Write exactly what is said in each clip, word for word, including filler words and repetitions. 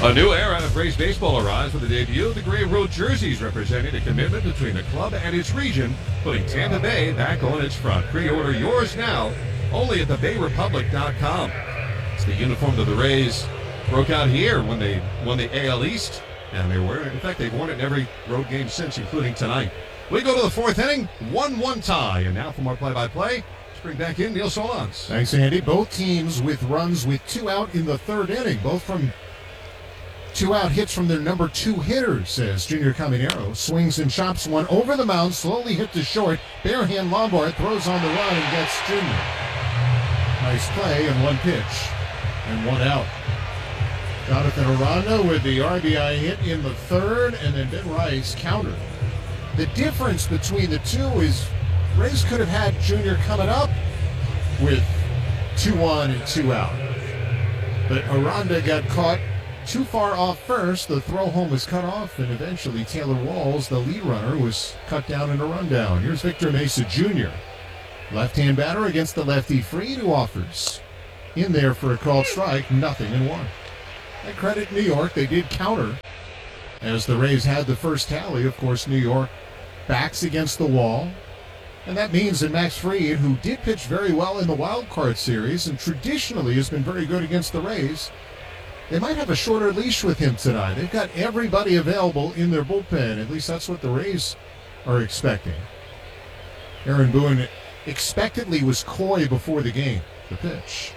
A new era of Rays baseball arrives with the debut of the Gray Road jerseys, representing a commitment between the club and its region, putting Tampa Bay back on its front. Pre-order yours now, only at the bay republic dot com. It's the uniform that the Rays broke out here when they won the A L East, and they were, in fact, they've worn it in every road game since, including tonight. We go to the fourth inning, one one tie, and now from our play-by-play, let's bring back in Neil Solondz. Thanks, Andy. Both teams with runs with two out in the third inning, both from two-out hits from their number two hitters, says Junior Caminero. Swings and chops one over the mound, slowly hit to short. Barehand Lombard throws on the run and gets Junior. Nice play and one pitch and one out. Jonathan Aranda with the R B I hit in the third, and then Ben Rice countered. The difference between the two is Rays could have had Junior coming up with two on and two out. But Aranda got caught too far off first. The throw home was cut off, and eventually Taylor Walls, the lead runner, was cut down in a rundown. Here's Victor Mesa Junior Left-hand batter against the lefty Fried, who offers in there for a called strike, nothing and one. I credit New York. They did counter as the Rays had the first tally. Of course, New York backs against the wall. And that means that Max Fried, who did pitch very well in the wild card series and traditionally has been very good against the Rays, they might have a shorter leash with him tonight. They've got everybody available in their bullpen. At least that's what the Rays are expecting. Aaron Boone expectedly was coy before the game. The pitch.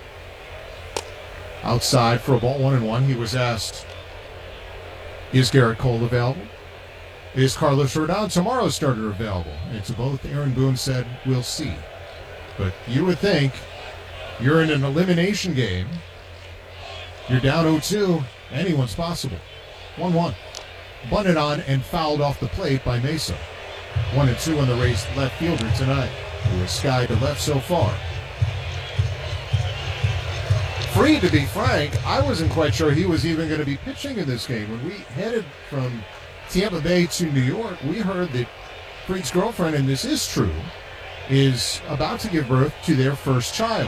Outside for a ball, one and one. He was asked, is Garrett Cole available? Is Carlos Rodon, tomorrow's starter, available? And to both, Aaron Boone said, we'll see. But you would think you're in an elimination game. You're down oh two. Anyone's possible. one one. Bunted on and fouled off the plate by Mesa. one and two on the Rays left fielder tonight, who has skied to left so far. Fried, to be frank, I wasn't quite sure he was even going to be pitching in this game. When we headed from Tampa Bay to New York, we heard that Fried's girlfriend, and this is true, is about to give birth to their first child.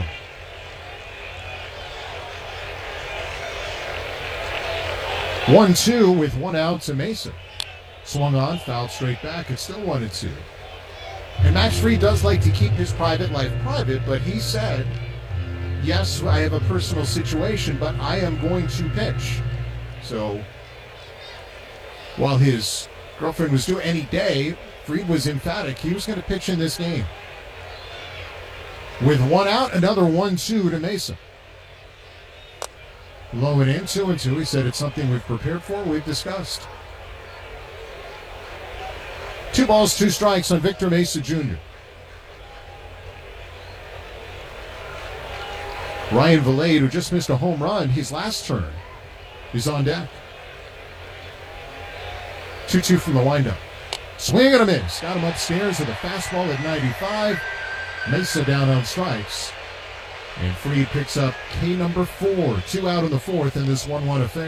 one two with one out to Mesa. Swung on, fouled straight back. It's still one and two. And Max Fried does like to keep his private life private, but he said, yes, I have a personal situation, but I am going to pitch. So while his girlfriend was due any day, Fried was emphatic. He was going to pitch in this game. With one out, another one two to Mesa. Low and in, two and two. He said it's something we've prepared for, we've discussed. Two balls, two strikes on Victor Mesa Junior Ryan Vilade, who just missed a home run his last turn, is on deck. two two from the windup. Swing and a miss. Got him upstairs with a fastball at ninety-five. Mesa down on strikes. And Fried picks up K number four. Two out in the fourth in this one one affair.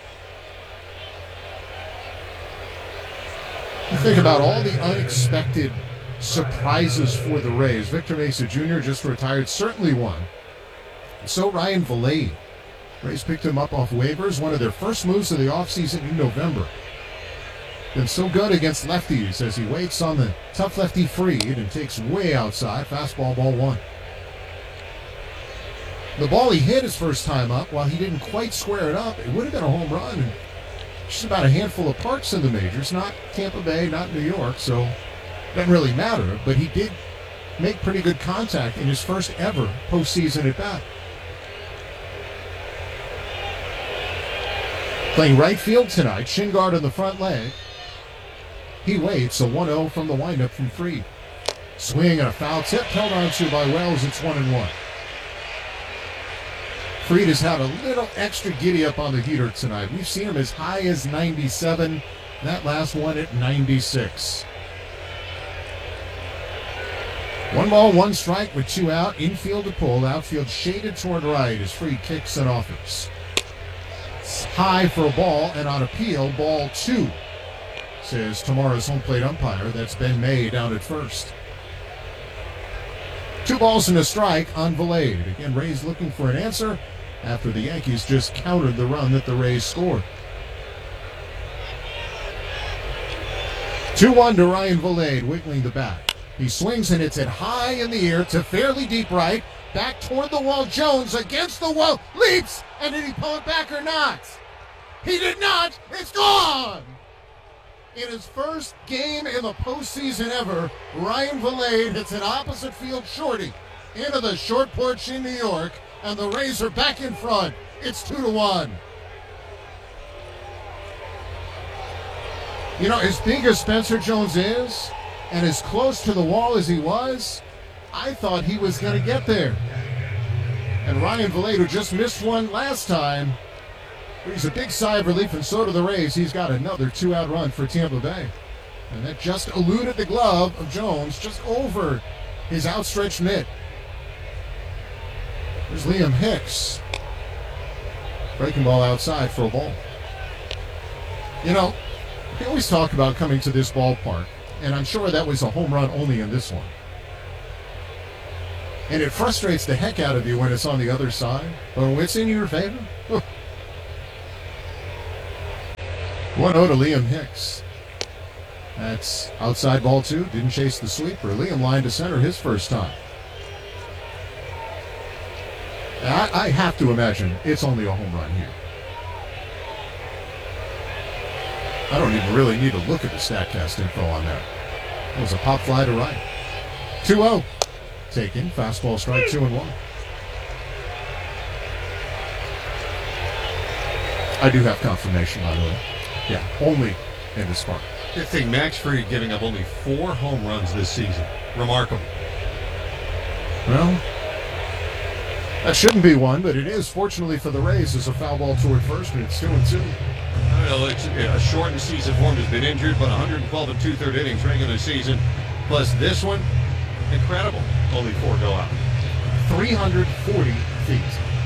You think about all the unexpected surprises for the Rays. Victor Mesa Junior just retired, certainly one. So Ryan Vilade. Rays picked him up off waivers, one of their first moves of the offseason in November. Been so good against lefties as he waits on the tough lefty Fried and takes way outside. Fastball, ball one. The ball he hit his first time up, while he didn't quite square it up, it would have been a home run. And just about a handful of parks in the majors, not Tampa Bay, not New York, so it doesn't really matter. But he did make pretty good contact in his first ever postseason at bat. Playing right field tonight, shin guard on the front leg. He waits, a one oh from the windup from Fried. Swing and a foul tip held on to by Wells. It's one and one. Fried has had a little extra giddy up on the heater tonight. We've seen him as high as ninety-seven. That last one at ninety-six. One ball, one strike with two out. Infield to pull. Outfield shaded toward right as Fried kicks and offers. It's high for a ball, and on appeal, ball two, says tomorrow's home plate umpire. That's Ben May down at first. Two balls and a strike on Vilade. Again, Rays looking for an answer after the Yankees just countered the run that the Rays scored. two one to Ryan Vilade, wiggling the bat. He swings and hits it high in the air to fairly deep right. Back toward the wall. Jones against the wall. Leaps! And did he pull it back or not? He did not! It's gone! In his first game in the postseason ever, Ryan Vilade hits an opposite field shorty into the short porch in New York, and the Rays are back in front. It's two to one. You know, as big as Spencer Jones is, and as close to the wall as he was, I thought he was going to get there. And Ryan Vilade, who just missed one last time, he's a big sigh of relief, and so do the Rays. He's got another two-out run for Tampa Bay. And that just eluded the glove of Jones, just over his outstretched mitt. There's Liam Hicks. Breaking ball outside for a ball. You know, we always talk about coming to this ballpark, and I'm sure that was a home run only in this one. And it frustrates the heck out of you when it's on the other side, but when it's in your favor, one oh to Liam Hicks. That's outside ball two. Didn't chase the sweeper. Liam lined to center his first time. I, I have to imagine it's only a home run here. I don't even really need to look at the StatCast info on that. It was a pop fly to right. two oh. Taken. Fastball strike two and one. I do have confirmation, by the way. Yeah, only in this spot. I think Max Fried giving up only four home runs this season. Remarkable. Well, that shouldn't be one, but it is. Fortunately for the Rays, it's a foul ball toward first, and it's two and two. Well, it's a shortened season for him. Has been injured, but one hundred twelve and two-third innings regular season. Plus this one, incredible. Only four go out. three hundred forty feet.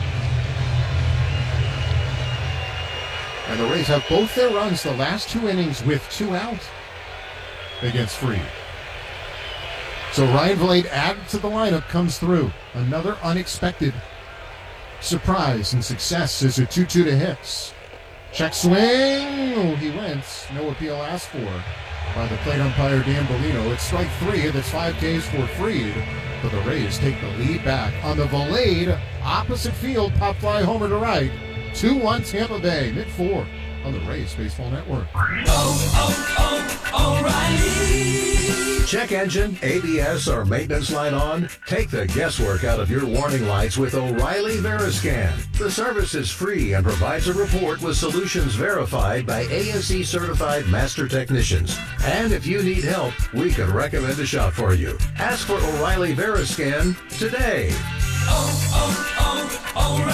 And the Rays have both their runs the last two innings with two out against Fried. So Ryan Vilade added to the lineup comes through. Another unexpected surprise and success is a two two to Hicks. Check swing. Oh, he went. No appeal asked for by the plate umpire Dan Bellino. It's strike three. That's five Ks for Fried. But the Rays take the lead back on the Vilade opposite field pop fly homer to right. two one Tampa Bay, mid four on the Rays Baseball Network. Oh, oh, oh, O'Reilly. Check engine, A B S, or maintenance light on? Take the guesswork out of your warning lights with O'Reilly Veriscan. The service is free and provides a report with solutions verified by A S E certified master technicians. And if you need help, we can recommend a shop for you. Ask for O'Reilly Veriscan today. Oh,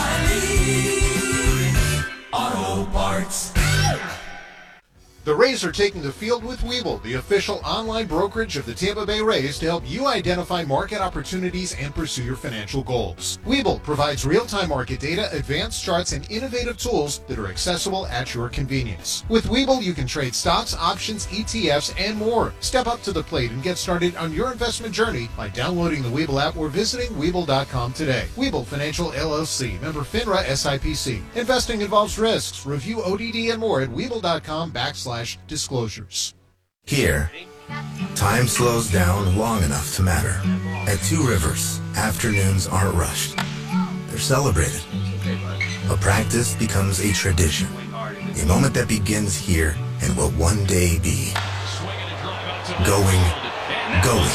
oh, oh, O'Reilly Auto Parts. The Rays are taking the field with Webull, the official online brokerage of the Tampa Bay Rays, to help you identify market opportunities and pursue your financial goals. Webull provides real-time market data, advanced charts, and innovative tools that are accessible at your convenience. With Webull, you can trade stocks, options, E T Fs, and more. Step up to the plate and get started on your investment journey by downloading the Webull app or visiting Webull dot com today. Webull Financial L L C, member FINRA S I P C. Investing involves risks. Review O D D and more at Webull dot com backslash disclosures. Here, time slows down long enough to matter. At Two Rivers, afternoons aren't rushed. They're celebrated. A practice becomes a tradition. A moment that begins here and will one day be going, going,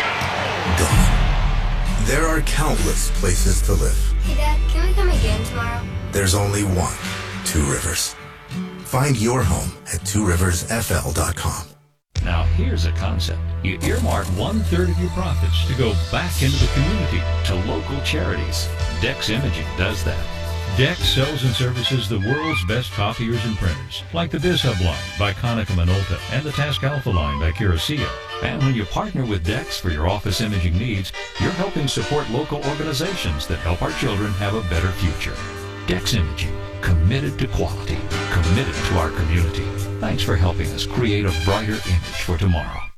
gone. There are countless places to live. Hey, Dad, can we come again tomorrow? There's only one Two Rivers. Find your home at two rivers F L dot com. Now, here's a concept. You earmark one-third of your profits to go back into the community, to local charities. Dex Imaging does that. Dex sells and services the world's best copiers and printers, like the BizHub line by Konica Minolta and the Task Alpha line by Curacao. And when you partner with Dex for your office imaging needs, you're helping support local organizations that help our children have a better future. Dex Imaging, committed to quality, committed to our community. Thanks for helping us create a brighter image for tomorrow.